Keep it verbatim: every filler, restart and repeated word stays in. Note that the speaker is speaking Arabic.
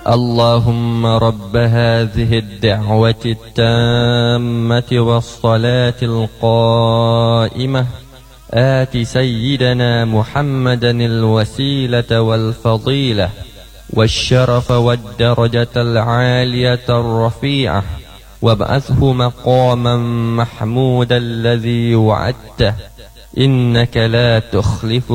اللهم رب هذه الدعوة التامة والصلاة القائمة آت سيدنا محمدا الوسيلة والفضيلة والشرف والدرجة العالية الرفيعة وابعثه مقاما محمودا الذي وعدته إنك لا تخلف